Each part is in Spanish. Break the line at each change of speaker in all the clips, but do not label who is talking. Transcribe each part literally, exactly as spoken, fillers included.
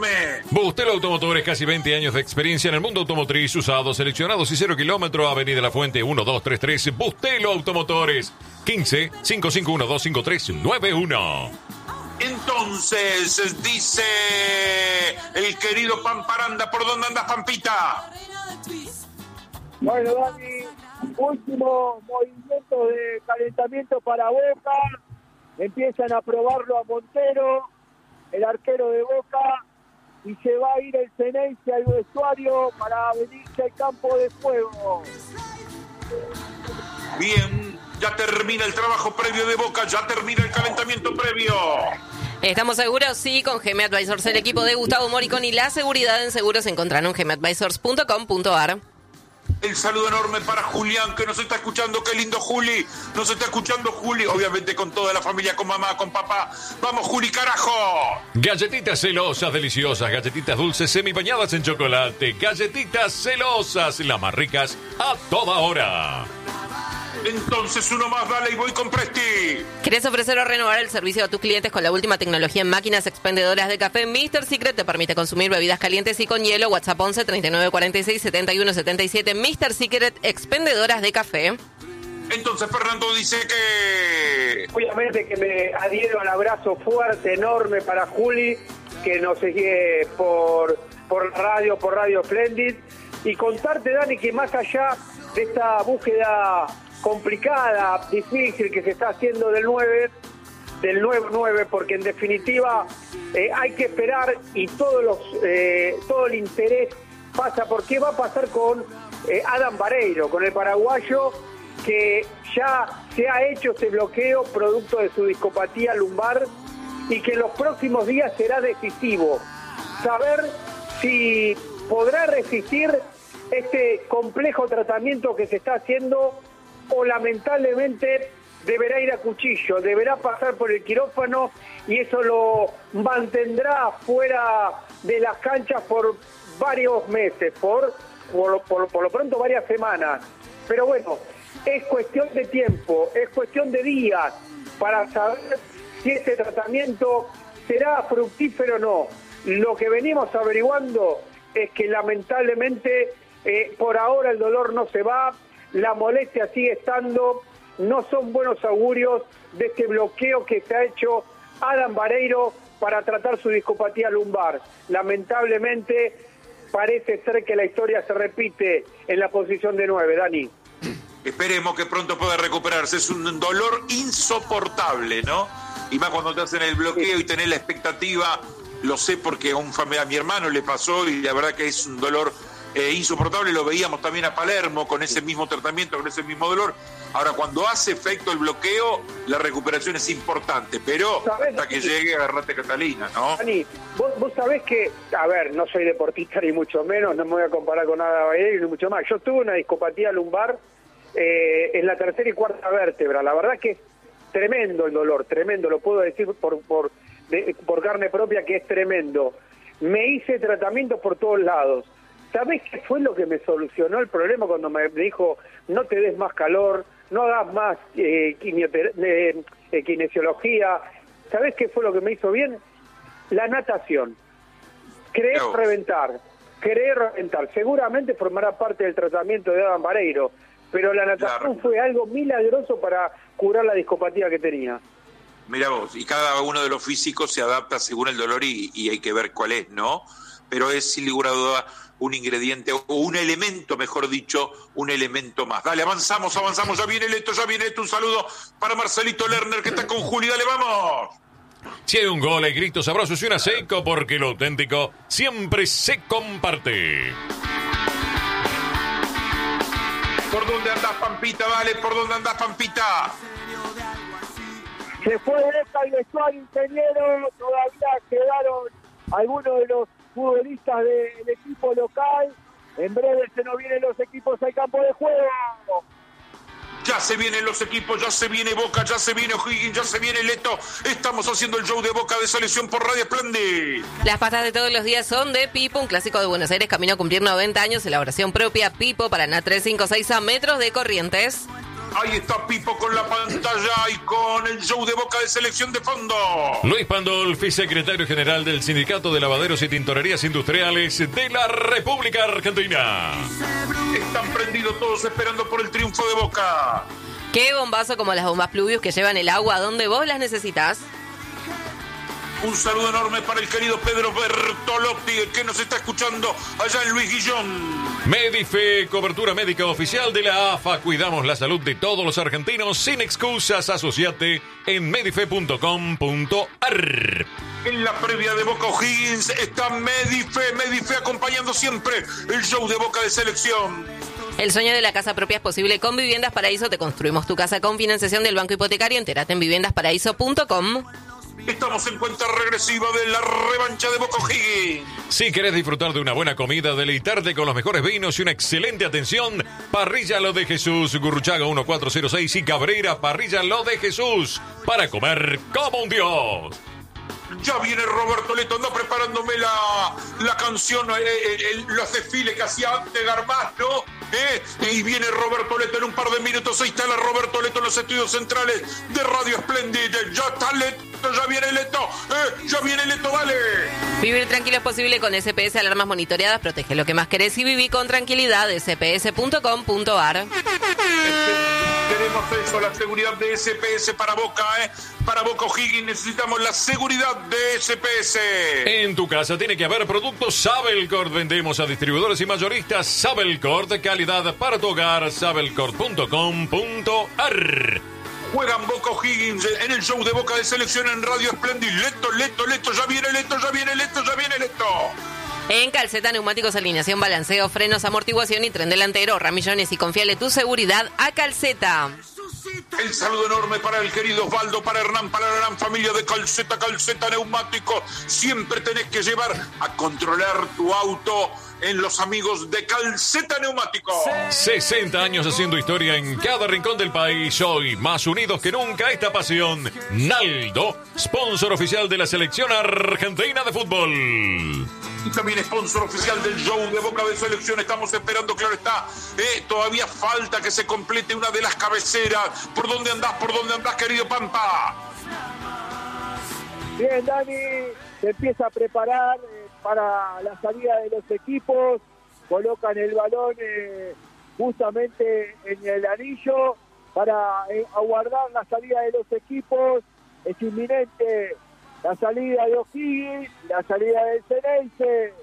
enorme.
Bustelo Automotores, casi veinte años de experiencia en el mundo automotriz, usados, seleccionados y cero kilómetro, Avenida La Fuente uno dos tres tres, Bustelo Automotores, quince, cinco cinco uno dos cinco tres nueve uno.
Entonces, dice el querido Pamparanda, ¿por dónde andas, Pampita?
Bueno, Dani, último movimiento de calentamiento para Boca. Empiezan a probarlo a Montero, el arquero de Boca, y se va a ir el Ceneice al vestuario para venirse al campo de juego.
Bien, ya termina el trabajo previo de Boca, ya termina el calentamiento previo.
¿Estamos seguros? Sí, con G M Advisors, el equipo de Gustavo Moricón y la seguridad en seguros encontrarán en g m advisors punto com punto a r.
El saludo enorme para Julián, que nos está escuchando. Qué lindo, Juli. Nos está escuchando, Juli. Obviamente con toda la familia, con mamá, con papá. ¡Vamos, Juli, carajo!
Galletitas celosas, deliciosas. Galletitas dulces, semibañadas en chocolate. Galletitas celosas, las más ricas a toda hora.
Entonces uno más, dale, y voy con Presti.
¿Querés ofrecer o renovar el servicio a tus clientes con la última tecnología en máquinas expendedoras de café? mister Secret te permite consumir bebidas calientes y con hielo. WhatsApp once, treinta y nueve cuarenta y seis, setenta y uno setenta y siete. mister Secret, expendedoras de café.
Entonces Fernando dice que...
Obviamente que me adhiero al abrazo fuerte, enorme para Juli, que nos sigue por, por radio, por Radio Splendid. Y contarte, Dani, que más allá de esta búsqueda complicada, difícil que se está haciendo del nueve, del nuevo nueve, porque en definitiva eh, hay que esperar y todos los eh, todo el interés pasa por qué va a pasar con eh, Adam Vareiro, con el paraguayo, que ya se ha hecho ese bloqueo producto de su discopatía lumbar y que en los próximos días será decisivo saber si podrá resistir este complejo tratamiento que se está haciendo o lamentablemente deberá ir a cuchillo, deberá pasar por el quirófano y eso lo mantendrá fuera de las canchas por varios meses, por, por, por, por lo pronto varias semanas. Pero bueno, es cuestión de tiempo, es cuestión de días para saber si este tratamiento será fructífero o no. Lo que venimos averiguando es que lamentablemente eh, por ahora el dolor no se va, la molestia sigue estando, no son buenos augurios de este bloqueo que se ha hecho Adam Vareiro para tratar su discopatía lumbar. Lamentablemente parece ser que la historia se repite en la posición de nueve, Dani.
Esperemos que pronto pueda recuperarse, es un dolor insoportable, ¿no? Y más cuando te hacen el bloqueo y tenés la expectativa, lo sé porque a un familiar, a mi hermano le pasó y la verdad que es un dolor Eh, insoportable. Lo veíamos también a Palermo con ese mismo tratamiento, con ese mismo dolor. Ahora, cuando hace efecto el bloqueo, la recuperación es importante, pero hasta que llegue, agarrate Catalina, ¿no?
Dani, vos, vos sabés que, a ver, no soy deportista ni mucho menos, no me voy a comparar con nada Vareiro ni mucho más. Yo tuve una discopatía lumbar eh, en la tercera y cuarta vértebra. La verdad que es tremendo el dolor, tremendo, lo puedo decir por, por, de, por carne propia que es tremendo. Me hice tratamiento por todos lados. ¿Sabés qué fue lo que me solucionó el problema cuando me dijo no te des más calor, no hagas más eh, quimioter- eh, eh, kinesiología? ¿Sabés qué fue lo que me hizo bien? La natación. Querer
no.
reventar, querer reventar. Seguramente formará parte del tratamiento de Adam Vareiro, pero la natación
claro.
fue algo milagroso para curar la discopatía que tenía.
Mira vos, y cada uno de los físicos se adapta según el dolor y, y hay que ver cuál es, ¿no? Pero es sin lugar a duda un ingrediente, o un elemento, mejor dicho, un elemento más. Dale, avanzamos, avanzamos, ya viene esto, ya viene esto. Un saludo para Marcelito Lerner, que está con Juli. Dale, vamos.
Si hay un gol, hay gritos sabrosos y una seco, porque lo auténtico siempre se comparte.
¿Por dónde andás, Pampita? Dale, ¿por dónde andás, Pampita?
Se fue directo al vestuario, ingeniero, todavía quedaron algunos de los futbolistas del equipo local. En breve se nos vienen los equipos al campo de juego.
Ya se vienen los equipos, ya se viene Boca, ya se viene O'Higgins, ya se viene Leto. Estamos haciendo el show de Boca de Selección por Radio Splendid.
Las pastas de todos los días son de Pipo, un clásico de Buenos Aires, camino a cumplir noventa años, elaboración propia Pipo, Paraná trescientos cincuenta y seis a metros de Corrientes.
Ahí está Pipo con la pantalla y con el show de Boca de selección de fondo.
Luis Pandolfi, secretario general del Sindicato de Lavaderos y Tintorerías Industriales de la República Argentina.
Están prendidos todos esperando por el triunfo de Boca.
Qué bombazo como las bombas Pluvius que llevan el agua donde vos las necesitas.
Un saludo enorme para el querido Pedro Bertolotti, que nos está escuchando allá en Luis Guillón.
Medife, cobertura médica oficial de la A F A. Cuidamos la salud de todos los argentinos sin excusas. Asociate en medife punto com punto ar.
En la previa de Boca O'Higgins está Medife, Medife acompañando siempre el show de Boca de selección.
El sueño de la casa propia es posible con Viviendas Paraíso. Te construimos tu casa con financiación del Banco Hipotecario. Entérate en viviendas paraíso punto com.
Estamos en cuenta regresiva de la revancha de Boca O'Higgins.
Si querés disfrutar de una buena comida, deleitarte con los mejores vinos y una excelente atención, Parrilla Lo de Jesús, Gurruchaga mil cuatrocientos seis y Cabrera, Parrilla Lo de Jesús, para comer como un dios.
Ya viene Roberto Leto, anda preparándome la, la canción, eh, eh, los desfiles que hacía antes Garbaz, ¿no? ¿Eh? Y viene Roberto Leto en un par de minutos. Ahí está la Roberto Leto en los estudios centrales de Radio Splendid. Ya está Leto, ya viene Leto, ¿eh? Ya viene Leto, dale.
Vivir tranquilo es posible con S P S, alarmas monitoreadas. Protege lo que más querés y viví con tranquilidad. S P S punto com punto ar.
Tenemos eso, la seguridad de S P S para Boca, ¿eh? Para Boca O'Higgins necesitamos la seguridad de S P S.
En tu casa tiene que haber productos Sabelcord. Vendemos a distribuidores y mayoristas Sabelcord, calidad para tu hogar. Sabelcord punto com punto ar.
Juegan Boca O'Higgins en el show de Boca de selección en Radio Splendid. Leto, Leto, Leto, ya viene Leto, ya viene Leto, ya viene Leto.
En Calceta, neumáticos, alineación, balanceo, frenos, amortiguación y tren delantero. Ramillones y confiale tu seguridad a Calceta.
El saludo enorme para el querido Osvaldo, para Hernán, para la gran familia de Calceta, Calceta Neumáticos. Siempre tenés que llevar a controlar tu auto en los amigos de Calceta Neumáticos.
sesenta años haciendo historia en cada rincón del país. Hoy, más unidos que nunca, esta pasión. Naldo, sponsor oficial de la selección argentina de fútbol.
Y también sponsor oficial del show de Boca de selección. Estamos esperando, claro está, eh, todavía falta que se complete una de las cabeceras. ¿Por dónde andás, por dónde andás, querido Pampa?
Bien, Dani, se empieza a preparar eh, para la salida de los equipos. Colocan el balón eh, justamente en el anillo para eh, aguardar la salida de los equipos. Es inminente la salida de O'Higgins, la salida del Ceneice.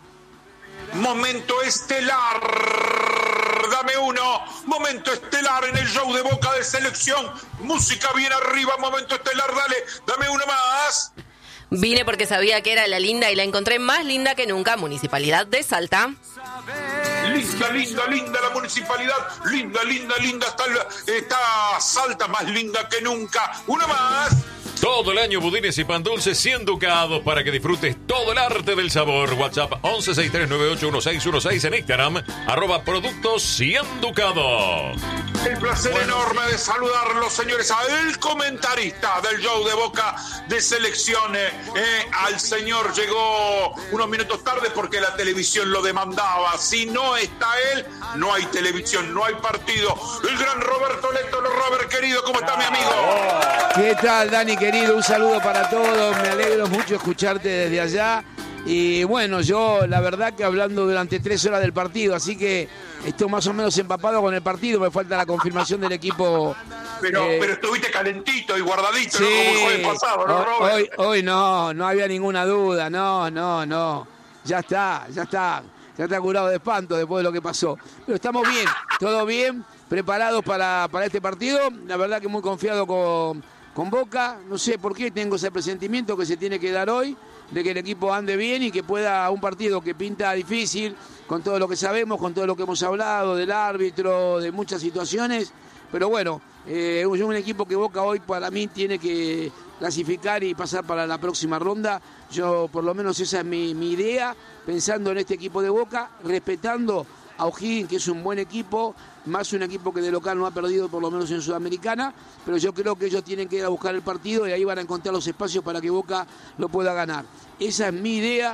Momento estelar, dame uno. Momento estelar en el show de Boca de selección. Música bien arriba, momento estelar, dale, dame uno más.
Vine porque sabía que era la linda y la encontré más linda que nunca. Municipalidad de Salta.
Linda, linda, linda la municipalidad. Linda, linda, linda está, está Salta, más linda que nunca. Uno más.
Todo el año budines y pan dulces cien ducados para que disfrutes todo el arte del sabor. WhatsApp once sesenta y tres noventa y ocho dieciséis dieciséis, en Instagram, arroba productos cien ducados.
El placer enorme de saludarlos, señores, al comentarista del show de Boca de selecciones. Eh, al señor llegó unos minutos tarde porque la televisión lo demandaba. Si no está él, no hay televisión, no hay partido. El gran Roberto Leto, Robert querido, ¿cómo está mi amigo?
¿Qué tal, Dani querido? Un saludo para todos, me alegro mucho escucharte desde allá. Y bueno, yo la verdad que hablando durante tres horas del partido, así que estoy más o menos empapado con el partido, me falta la confirmación del equipo.
Pero, eh, pero estuviste calentito y guardadito, sí, ¿no? Como el jueves pasado, ¿no, Robert?
Hoy, hoy no, no había ninguna duda, no, no, no. Ya está, ya está. Ya está curado de espanto después de lo que pasó. Pero estamos bien, todo bien, preparados para, para este partido. La verdad que muy confiado con, con Boca. No sé por qué tengo ese presentimiento que se tiene que dar hoy, de que el equipo ande bien y que pueda un partido que pinta difícil, con todo lo que sabemos, con todo lo que hemos hablado del árbitro, de muchas situaciones. Pero bueno, eh, es un equipo que Boca hoy para mí tiene que clasificar y pasar para la próxima ronda. Yo por lo menos esa es mi, mi idea, pensando en este equipo de Boca, respetando a O'Higgins, que es un buen equipo, más un equipo que de local no ha perdido por lo menos en Sudamericana, pero yo creo que ellos tienen que ir a buscar el partido y ahí van a encontrar los espacios para que Boca lo pueda ganar. Esa es mi idea,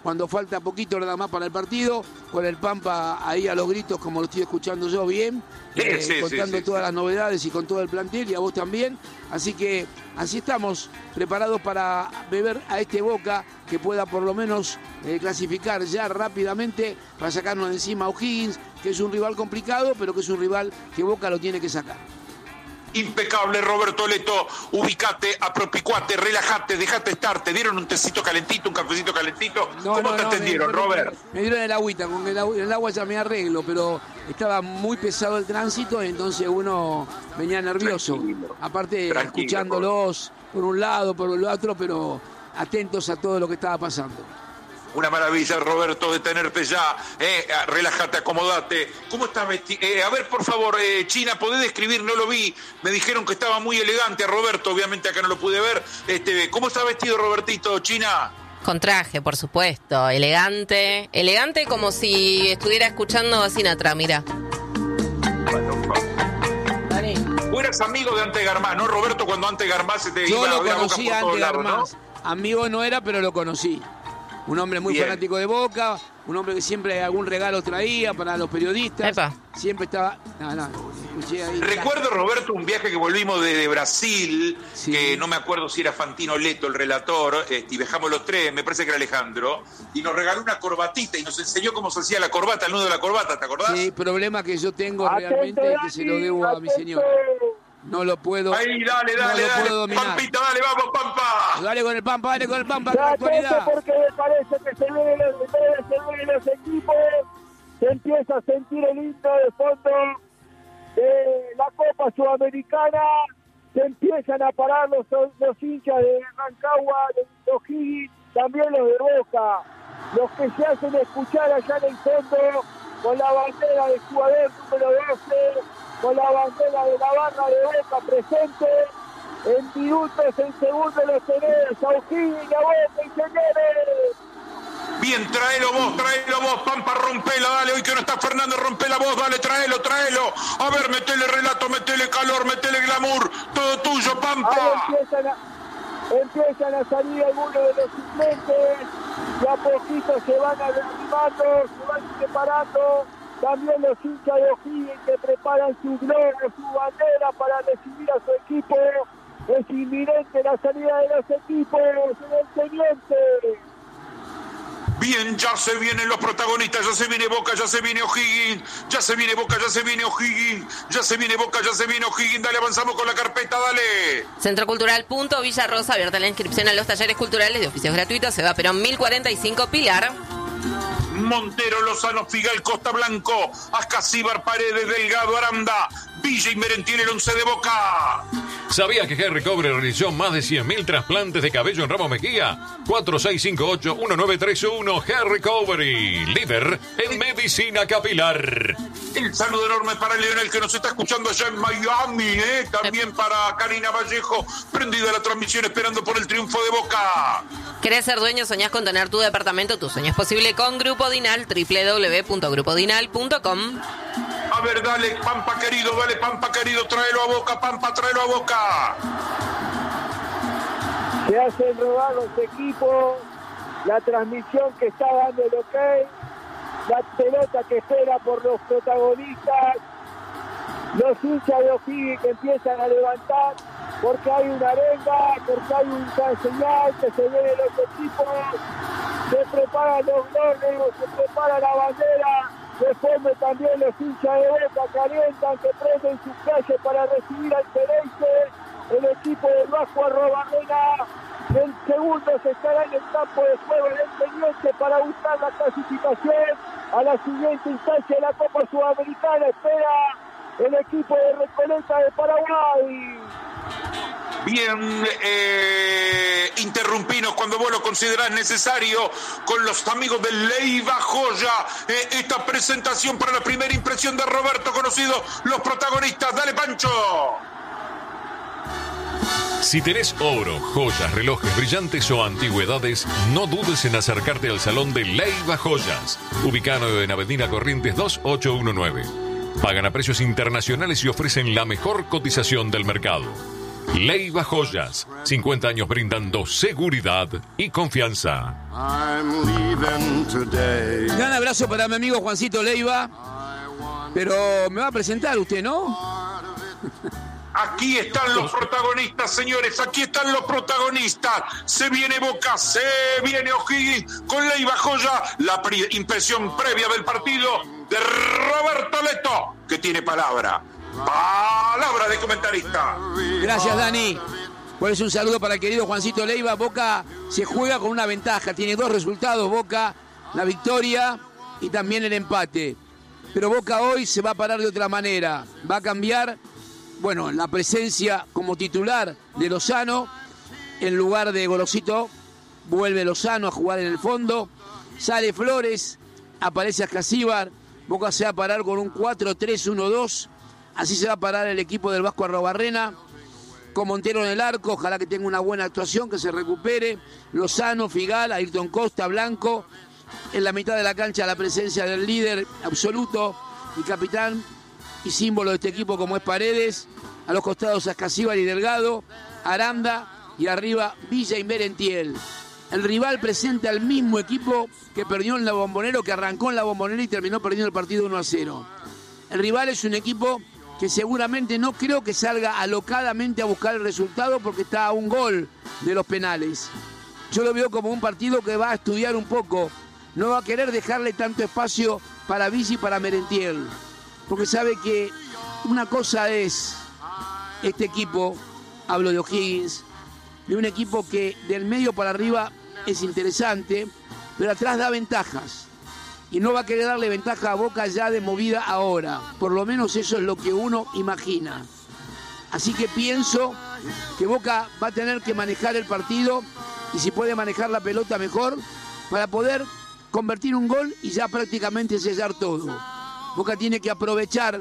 cuando falta poquito nada más para el partido, con el Pampa ahí a los gritos, como lo estoy escuchando yo bien, eh,
sí, sí,
contando
sí,
todas
sí.
las novedades y con todo el plantel, y a vos también. Así que así estamos, preparados para beber a este Boca, que pueda por lo menos eh, clasificar ya rápidamente para sacarnos de encima a O'Higgins, que es un rival complicado, pero que es un rival que Boca lo tiene que sacar.
Impecable, Roberto Leto. Ubicate, apropicuate, relajate, dejate estar. ¿Te dieron un tecito calentito, un cafecito calentito?
No,
¿Cómo
no,
te
no,
atendieron,
me,
Robert?
Me, me dieron el agüita, con el, agua, el agua ya me arreglo, pero estaba muy pesado el tránsito, entonces uno venía nervioso.
Tranquilo,
Aparte,
tranquilo,
escuchándolos por un lado, por el otro, pero atentos a todo lo que estaba pasando.
Una maravilla, Roberto, de tenerte ya. Eh, relájate, acomodate. ¿Cómo estás vestido? Eh, a ver, por favor, eh, China, ¿podés describir? No lo vi. Me dijeron que estaba muy elegante, Roberto. Obviamente acá no lo pude ver. Este, ¿cómo está vestido, Robertito, China?
Con traje, por supuesto. Elegante. Elegante como si estuviera escuchando a Sinatra, mira.
Dani.
Vos eras amigo de Ante Garmaz, ¿no, Roberto? Cuando Ante Garmaz se te
Yo
iba a
lo
ver a Boca
conocí
por
a
todos
Ante
lados,
Garmaz.
¿no?
Amigo no era, pero lo conocí. Un hombre muy
Bien.
fanático de Boca, un hombre que siempre algún regalo traía para los periodistas.
Epa.
Siempre estaba... No, no, escuché ahí.
Recuerdo, Roberto, un viaje que volvimos de, de Brasil,
Sí.
que no me acuerdo si era Fantino Leto, el relator, este, y viajamos los tres, me parece que era Alejandro, y nos regaló una corbatita y nos enseñó cómo se hacía la corbata, el nudo de la corbata, ¿te acordás?
Sí, problema que yo tengo
Atento,
realmente es que se lo
Dani,
debo a mi
atento.
señora. No lo puedo.
Ahí, dale,
no
dale,
lo
dale,
puedo dominar.
Pampita, dale, vamos, Pampa.
Dale con el Pampa, dale con el Pampa,
Ya
tranquilidad.
atento porque me parece que se vienen los, se vienen los equipos. Se empieza a sentir el himno de fondo de la Copa Sudamericana. Se empiezan a parar los, los hinchas de Rancagua, de O'Higgins, también los de Boca. Los que se hacen escuchar allá en el fondo con la bandera del jugador número doce, con la bandera de la barra de Boca presente. En minutos, en segundos los tenés a O'Higgins, a Boca y señores.
Bien, tráelo vos, tráelo vos, Pampa, rompela, dale, hoy que no está Fernando, rompela vos, dale, tráelo, tráelo. A ver, metele relato, metele calor, metele glamour, todo tuyo,
Ahí
Pampa.
empiezan a, empiezan a salir algunos de los suplentes, y a poquito se van animando, se van separando. También los hinchas de O'Higgins que preparan su globo, su bandera para recibir a su equipo. Es inminente la salida de los equipos en el Teniente.
Bien, ya se vienen los protagonistas, ya se viene Boca, ya se viene O'Higgins, ya se viene Boca, ya se viene O'Higgins, ya se viene Boca, ya se viene O'Higgins, dale, avanzamos con la carpeta, dale.
Centro Cultural Punto Villa Rosa, abierta la inscripción a los talleres culturales de oficios gratuitos. Se va Perón mil cuarenta y cinco, Pilar.
Montero, Lozano, Figal, Costa Blanco, Ascasíbar, Paredes, Delgado, Aranda, Villa y Merentiel, el once de Boca.
¿Sabía que Henry Cobre realizó más de cien mil trasplantes de cabello en Ramos Mejía? cuatro seis cinco ocho uno nueve tres uno, Henry Cobre, líder en medicina capilar.
El saludo enorme para Leonel que nos está escuchando allá en Miami, ¿eh? También para Karina Vallejo, prendida la transmisión esperando por el triunfo de Boca.
¿Querés ser dueño? ¿Soñás con tener tu departamento? Tu sueño es posible con Grupo Dinal, doble u doble u doble u punto grupo dinal punto com.
A ver, dale, Pampa querido, dale, Pampa querido, tráelo a Boca, Pampa, tráelo a Boca.
Se hacen rodar los equipos, la transmisión que está dando el ok, la pelota que espera por los protagonistas, los hinchas de O'Higgins que empiezan a levantar porque hay una arenga, porque hay un señal que se vienen los equipos, se preparan los globos, se prepara la bandera, después también los hinchas de Boca calientan, que prenden sus calles para recibir al Tenerife, el equipo del Vasco Arrobarrena. En segundos estará en el campo de juego del Teniente para buscar la clasificación a la siguiente instancia de la Copa Sudamericana. Espera el equipo de Recoleta de Paraguay.
Bien, eh, interrumpinos cuando vos lo considerás necesario con los amigos de Leiva Joya. Eh, esta presentación para la primera impresión de Roberto, conocido los protagonistas. Dale, Pancho.
Si tenés oro, joyas, relojes brillantes o antigüedades, no dudes en acercarte al salón de Leiva Joyas, ubicado en Avenida Corrientes dos ocho uno nueve. Pagan a precios internacionales y ofrecen la mejor cotización del mercado. Leiva Joyas, cincuenta años brindando seguridad y confianza.
Gran abrazo para mi amigo Juancito Leiva. Pero me va a presentar usted, ¿no?
Aquí están los protagonistas, señores, aquí están los protagonistas. Se viene Boca, se viene O'Higgins con Leiva Joya. La pri- impresión previa del partido de Roberto Leto, que tiene palabra. Palabra de comentarista.
Gracias, Dani. Por eso un saludo para el querido Juancito Leiva. Boca se juega con una ventaja. Tiene dos resultados, Boca, la victoria y también el empate. Pero Boca hoy se va a parar de otra manera. Va a cambiar, bueno, la presencia como titular de Lozano. En lugar de Gorosito, vuelve Lozano a jugar en el fondo. Sale Flores, aparece Ascasíbar. Boca se va a parar con un cuatro tres uno dos. Así se va a parar el equipo del Vasco Arrobarrena. Con Montero en el arco, ojalá que tenga una buena actuación, que se recupere. Lozano, Figal, Ayrton Costa, Blanco. En la mitad de la cancha la presencia del líder absoluto y capitán y símbolo de este equipo como es Paredes. A los costados Ascasíbar y Delgado, Aranda y arriba Villa y Merentiel. El rival presenta al mismo equipo que perdió en la Bombonera, que arrancó en la Bombonera y terminó perdiendo el partido uno a cero. El rival es un equipo que seguramente no creo que salga alocadamente a buscar el resultado porque está a un gol de los penales. Yo lo veo como un partido que va a estudiar un poco. No va a querer dejarle tanto espacio para Villa y para Merentiel. Porque sabe que una cosa es este equipo, hablo de O'Higgins, de un equipo que del medio para arriba es interesante, pero atrás da ventajas. Y no va a querer darle ventaja a Boca ya de movida ahora. Por lo menos eso es lo que uno imagina. Así que pienso que Boca va a tener que manejar el partido y si puede manejar la pelota mejor para poder convertir un gol y ya prácticamente sellar todo. Boca tiene que aprovechar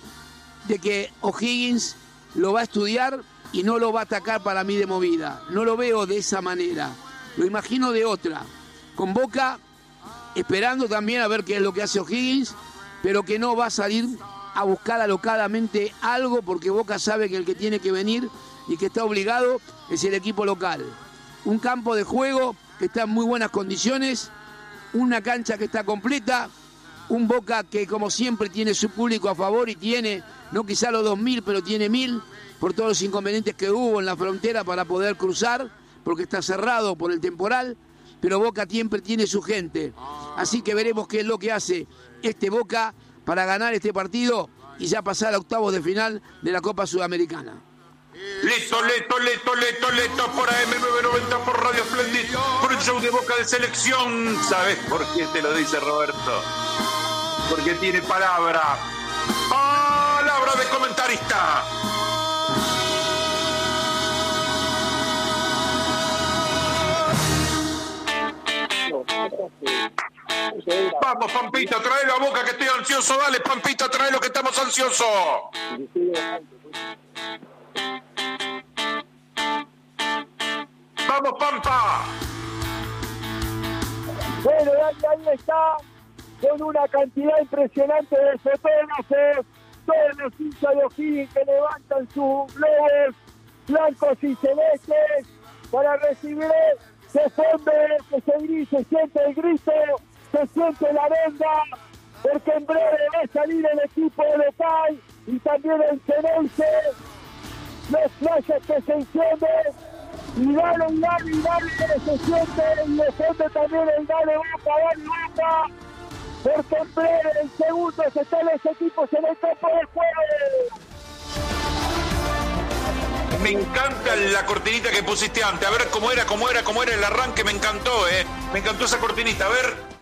de que O'Higgins lo va a estudiar y no lo va a atacar para mí de movida. No lo veo de esa manera. Lo imagino de otra. Con Boca esperando también a ver qué es lo que hace O'Higgins, pero que no va a salir a buscar alocadamente algo porque Boca sabe que el que tiene que venir y que está obligado es el equipo local. Un campo de juego que está en muy buenas condiciones, una cancha que está completa, un Boca que como siempre tiene su público a favor y tiene, no quizá los dos mil, pero tiene mil, por todos los inconvenientes que hubo en la frontera para poder cruzar, porque está cerrado por el temporal, pero Boca siempre tiene su gente. Así que veremos qué es lo que hace este Boca para ganar este partido y ya pasar a octavos de final de la Copa Sudamericana.
Leto, Leto, Leto, Leto, Leto, por A M nueve noventa, por Radio Splendid, por el show de Boca de Selección. ¿Sabes por qué te lo dice Roberto? Porque tiene palabra. Palabra de comentarista. Vamos, Pampita, trae la Boca que estoy ansioso. Dale, Pampita, trae lo que estamos ansiosos. ¡Vamos, Pampa!
Bueno, ahí está, con una cantidad impresionante de fotógrafos, todos los hinchas de O'Higgins que levantan sus globos blancos y celestes para recibir, se fonde, que se grite, se siente el grito, se siente la arenga, porque en breve va a salir el equipo local y también el Ceneice, los flashes que se encienden, y dale, y dale, y dale, que se siente, y defiende también el dale Boca, dale Boca, porque en breve, en segundos, están los equipos en el campo de juego.
Me encanta la cortinita que pusiste antes. A ver cómo era, cómo era, cómo era el arranque. Me encantó, ¿eh? Me encantó esa cortinita. A ver.